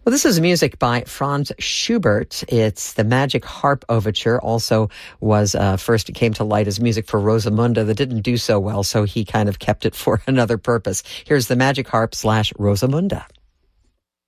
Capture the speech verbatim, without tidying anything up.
Well, this is music by Franz Schubert. It's the Magic Harp Overture. Also was, uh, first it came to light as music for Rosamunde that didn't do so well, so he kind of kept it for another purpose. Here's the Magic Harp slash Rosamunde.